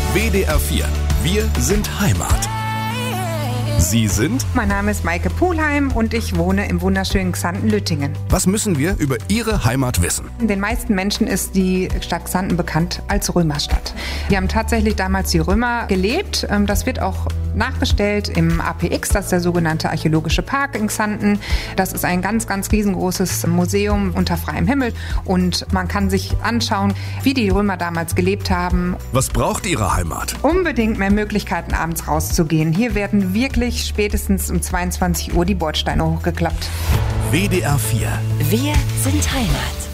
WDR 4. Wir sind Heimat. Sie sind? Mein Name ist Maike Pulheim und ich wohne im wunderschönen Xanten-Lüttingen. Was müssen wir über Ihre Heimat wissen? Den meisten Menschen ist die Stadt Xanten bekannt als Römerstadt. Hier haben tatsächlich damals die Römer gelebt. Das wird auch nachgestellt im APX, das ist der sogenannte Archäologische Park in Xanten. Das ist ein ganz, ganz riesengroßes Museum unter freiem Himmel und man kann sich anschauen, wie die Römer damals gelebt haben. Was braucht Ihre Heimat? Unbedingt mehr Möglichkeiten, abends rauszugehen. Hier werden wirklich spätestens um 22 Uhr die Bordsteine hochgeklappt. WDR 4. Wir sind Heimat.